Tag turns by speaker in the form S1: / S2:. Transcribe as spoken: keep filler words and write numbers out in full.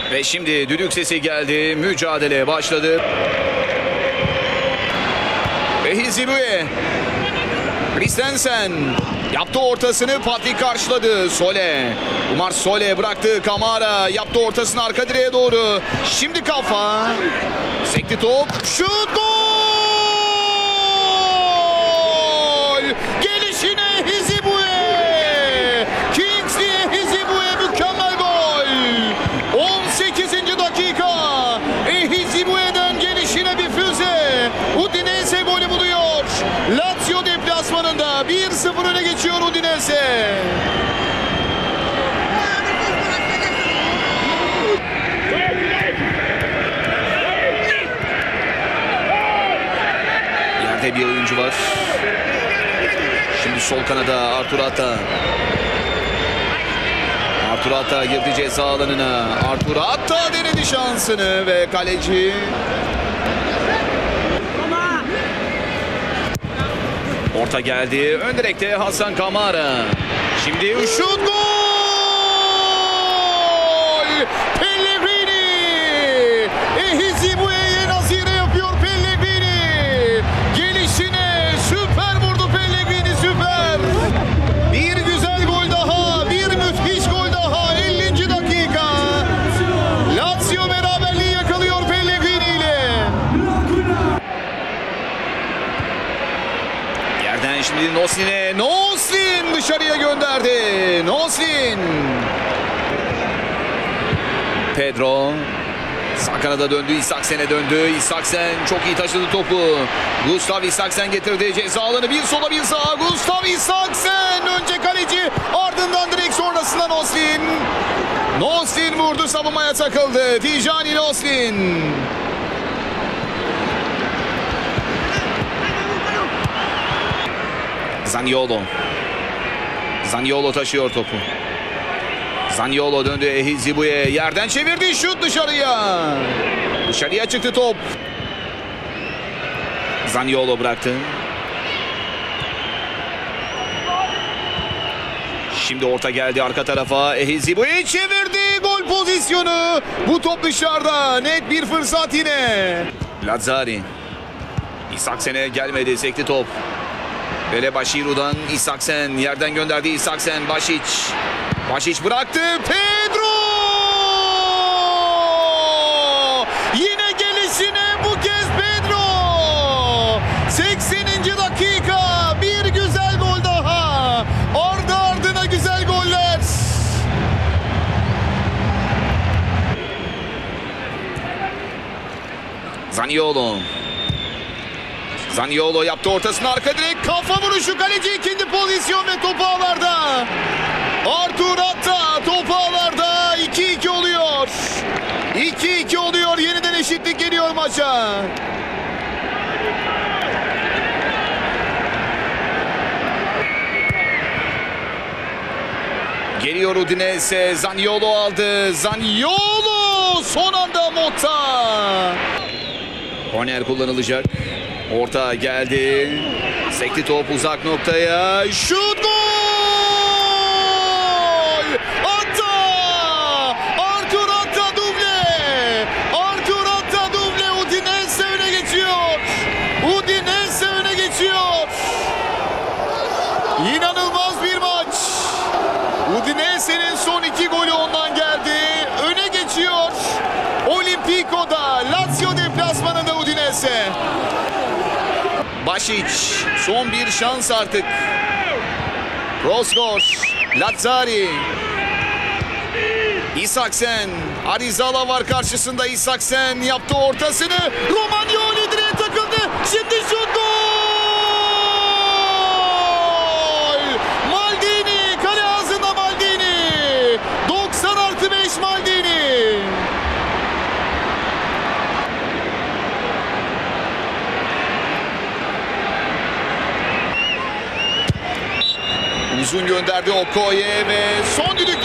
S1: Ve şimdi düdük sesi geldi. Mücadele başladı. Ehizibue. Christensen yaptı ortasını, Patrick karşıladı. Sole. Umar Sole bıraktı. Kamara yaptı ortasını arka direğe doğru. Şimdi kafa. Sekti top. Şut, gol! Gelişine Ehizibue. Kingsley Ehizibue mükemmel gol. on sekizinci dakika. Ehizibue'den gelişine bir füze. Udinese golü buluyor. Lazio deplasmanında bir sıfır öne geçiyor Udinese. Yerde bir oyuncu var. Şimdi sol kanada Artur Ata. Artur Ata girdi ceza alanına. Artur Ata denedi şansını ve kaleci orta geldi. Ön direkte Hasan Kamara. Şimdi şut, gol! Pellegrini! Ehizibue'ye nazire yapıyor Pellegrini. Gelişine süper vurdu Pellegrini, süper. Bir güzel gol daha, bir müthiş gol daha. ellinci dakika. Lazio beraberliği yakalıyor Pellegrini ile. Yerden şimdi Noslin'e. Noslin dışarıya gönderdi. Noslin. Pedro. Sağ kanada döndü. İshaksen'e döndü. İshaksen çok iyi taşıdı topu. Gustav İshaksen getirdi. Ceza alanı bir sola bir sağa. Gustav İshaksen. Önce kaleci, ardından direkt sonrasında Noslin. Noslin vurdu, savunmaya takıldı. Tijani Noslin. Zaniolo. Zaniolo taşıyor topu. Zaniolo döndü Ehizibue'ye. Yerden çevirdi. Şut dışarıya. Dışarıya çıktı top. Zaniolo bıraktı. Şimdi orta geldi arka tarafa. Ehizibue çevirdi. Gol pozisyonu. Bu top dışarıda. Net bir fırsat yine. Lazzari. İshaksen'e gelmedi. Sekti top. Bele Bashiru'dan İshaksen. Yerden gönderdi İshaksen. Bašić. Bašić bıraktı. Pedro! Yine gelişine bu kez Pedro. sekseninci dakika. Bir güzel gol daha. Ardı ardına güzel goller. Zaniolo. Zaniolo yaptı ortasını, arka direk, kafa vuruşu, kaleci ikinci pozisyon ve top ağlarda. Artur Ata top ağlarda. iki iki oluyor. iki iki oluyor. Yeniden eşitlik geliyor maça. Geliyor Udinese. Zaniolo aldı. Zaniolo son anda Motta. Korner kullanılacak. Orta geldi. Sekti top uzak noktaya. Şut, gol! Ata! Artur Ata duble! Artur Ata duble. Udinese öne geçiyor. Udinese öne geçiyor. İnanılmaz bir maç. Udinese'nin son iki golü ondan geldi. Öne geçiyor. Olimpico'da, Lazio deplasmanında Udinese. Bašić, son bir şans artık. Rosgos, Lazzari. İshaksen, Arizala var karşısında. İshaksen yaptı ortasını. Romagnoli direğe takıldı. Şimdi şut, gol! Maldini, kale ağzında Maldini. doksan artı beş Maldini. Uzun gönderdi Okoye ve son düdük